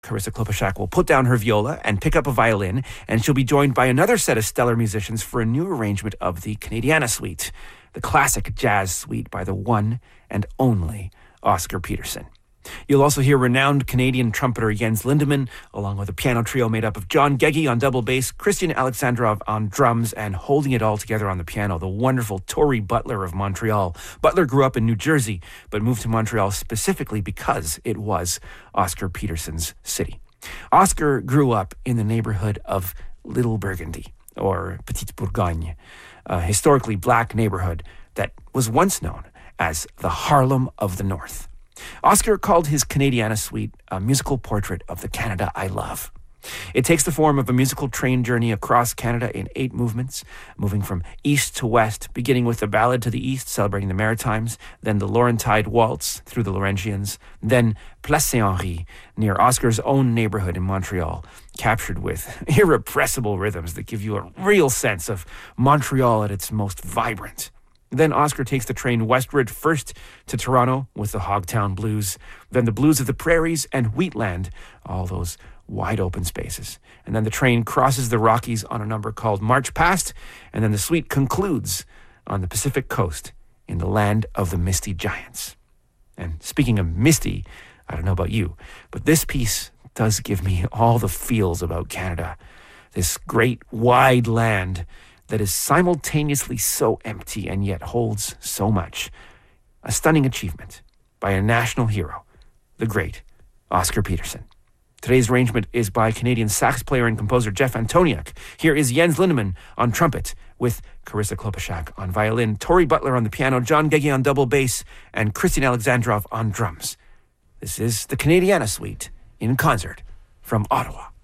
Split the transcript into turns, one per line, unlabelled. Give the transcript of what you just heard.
Carissa Klobuchak will put down her viola and pick up a violin, and she'll be joined by another set of stellar musicians for a new arrangement of the Canadiana Suite, the classic jazz suite by the one and only Oscar Peterson. You'll also hear renowned Canadian trumpeter Jens Lindemann, along with a piano trio made up of John Geggy on double bass, Christian Alexandrov on drums, and holding it all together on the piano, the wonderful Tori Butler of Montreal. Butler grew up in New Jersey, but moved to Montreal specifically because it was Oscar Peterson's city. Oscar grew up in the neighborhood of Little Burgundy, or Petite Bourgogne, a historically black neighborhood that was once known as the Harlem of the North. Oscar called his Canadiana Suite a musical portrait of the Canada I love. It takes the form of a musical train journey across Canada in 8 movements, moving from east to west, beginning with the Ballad to the east, celebrating the Maritimes, then the Laurentide Waltz through the Laurentians, then Place Saint-Henri, near Oscar's own neighborhood in Montreal, captured with irrepressible rhythms that give you a real sense of Montreal at its most vibrant. Then Oscar takes the train westward, first to Toronto with the Hogtown Blues, then the Blues of the Prairies and Wheatland, all those wide open spaces. And then the train crosses the Rockies on a number called March Past, and then the suite concludes on the Pacific coast in the land of the Misty Giants. And speaking of Misty, I don't know about you, but this piece does give me all the feels about Canada. This great, wide land that is simultaneously so empty and yet holds so much. A stunning achievement by a national hero, the great Oscar Peterson. Today's arrangement is by Canadian sax player and composer Jeff Antoniuk. Here is Jens Lindemann on trumpet with Carissa Klobuchak on violin, Tori Butler on the piano, John Geggy on double bass, and Christian Alexandrov on drums. This is the Canadiana Suite in concert from Ottawa.